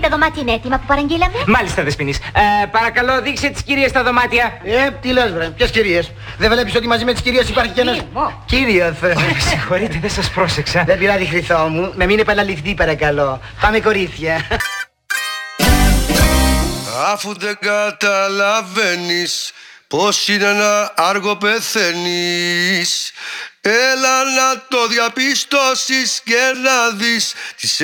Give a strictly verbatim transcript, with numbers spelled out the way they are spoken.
τα δωμάτια είναι έτοιμα που παραγγείλαμε. Μάλιστα, Δεσποινής. Ε, παρακαλώ, δείξε τις κυρίες στα δωμάτια. Ε, τι λες βρε, ποιες κυρίες? Δεν βλέπεις ότι μαζί με τις κυρίες υπάρχει και ένας... Κύριος. Συγχωρείτε, δεν σας πρόσεξα. Δεν πειράζει, Χρυσό μου. Να μην επαναληφθεί παρακαλώ. Πάμε κορίτσια. Αφού δεν καταλαβαίνεις πως είναι να άργο πεθαίνεις, έλα να το διαπιστώσεις και να δεις τις